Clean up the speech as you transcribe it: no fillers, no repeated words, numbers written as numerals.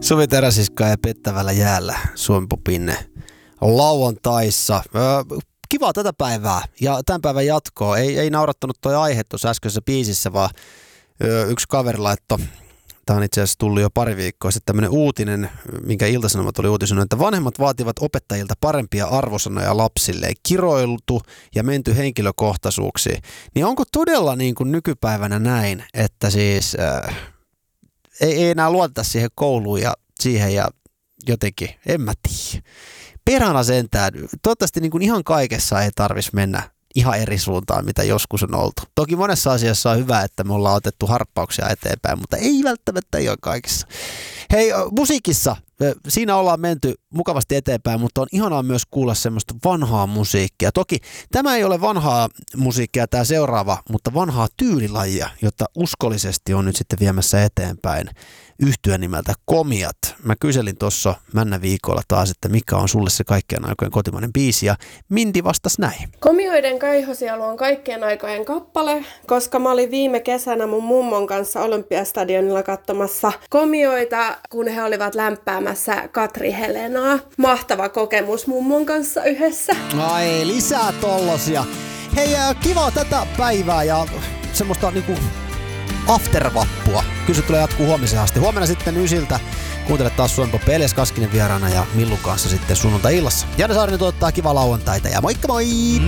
Suvi Teräsiska ja pettävällä jäällä Suomi-Popin lauantaissa. Kivaa tätä päivää ja tämän päivän jatkoa. Ei naurattanut toi aihe tuossa äskeisessä biisissä, vaan yksi kaveri laittoi, tämä on itse asiassa tullut jo pari viikkoa sitten, tämmöinen uutinen, minkä Ilta-Sanomat oli uutisoinut, että vanhemmat vaativat opettajilta parempia arvosanoja lapsille, kiroiltu ja menty henkilökohtaisuuksiin. Niin onko todella niin kuin nykypäivänä näin, että siis ei enää luoteta siihen kouluun ja siihen ja jotenkin, en mä tiedä. Perhana sentään. Toivottavasti niin kuin ihan kaikessa ei tarvitsisi mennä ihan eri suuntaan, mitä joskus on oltu. Toki monessa asiassa on hyvä, että me ollaan otettu harppauksia eteenpäin, mutta ei välttämättä ihan kaikissa. Hei, musiikissa, siinä ollaan menty mukavasti eteenpäin, mutta on ihanaa myös kuulla semmoista vanhaa musiikkia. Toki tämä ei ole vanhaa musiikkia tämä seuraava, mutta vanhaa tyylilajia, jota uskollisesti on nyt sitten viemässä eteenpäin yhtye nimeltä Komiat. Mä kyselin tuossa männä viikolla taas, että mikä on sulle se kaikkien aikojen kotimainen biisi, ja Minti vastasi näin. Komioiden Kaihosielu on kaikkien aikojen kappale, koska mä olin viime kesänä mun mummon kanssa Olympiastadionilla katsomassa komioita, kun he olivat lämpäämässä Katri Helenaa. Mahtava kokemus mummon kanssa yhdessä. Ai, lisää tollosia. Hei, kivaa tätä päivää ja semmoista niinku aftervappua. Kyllä se tulee jatkuu huomiseen asti. Huomenna sitten 9:00 kuuntele taas Suomi-Poppi, Elias Kaskinen vieraana ja Millun kanssa sitten sunnuntai-illassa. Janne Saarinen tuottaa kivaa lauantaita ja moikka moi!